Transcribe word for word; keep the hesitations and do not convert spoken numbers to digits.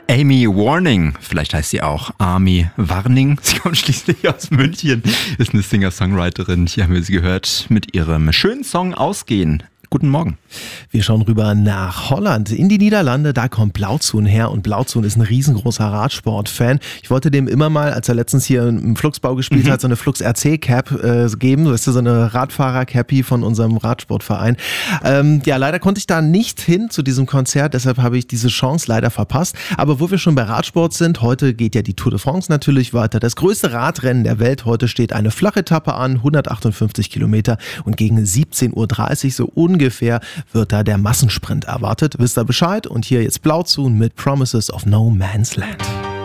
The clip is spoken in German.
Amy Warning, vielleicht heißt sie auch Amy Warning. Sie kommt schließlich aus München, ist eine Singer-Songwriterin. Hier haben wir sie gehört mit ihrem schönen Song Ausgehen. Guten Morgen. Wir schauen rüber nach Holland, in die Niederlande. Da kommt Blauzoen her und Blauzoen ist ein riesengroßer Radsport-Fan. Ich wollte dem immer mal, als er letztens hier im Fluxbau gespielt mhm. hat, so eine Flux R C Cap äh, geben. Das ist so eine Radfahrer-Cappy von unserem Radsportverein. Ähm, ja, leider konnte ich da nicht hin zu diesem Konzert, deshalb habe ich diese Chance leider verpasst. Aber wo wir schon bei Radsport sind, heute geht ja die Tour de France natürlich weiter. Das größte Radrennen der Welt. Heute steht eine Flachetappe an, hundertachtundfünfzig Kilometer und gegen siebzehn Uhr dreißig so ungefähr Ungefähr wird da der Massensprint erwartet. Wisst ihr Bescheid? Und hier jetzt Blauzoen mit Promises of No Man's Land.